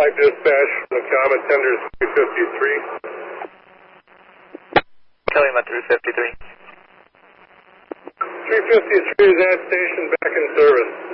5 dispatch from the common tenders 353. Kelly Lima 353. 353 is at station back in service.